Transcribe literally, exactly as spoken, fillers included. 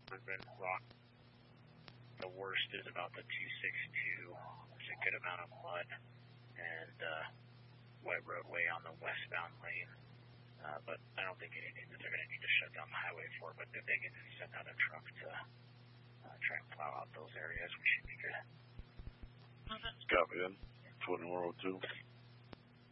Ribbon Rock. The worst is about the two sixty-two. There's a good amount of mud and uh, wet roadway on the westbound lane. Uh, but I don't think anything that they're going to need to shut down the highway for. But if they can send out a truck to uh, try and plow out those areas, we should be good. Copy then. twenty-one oh two.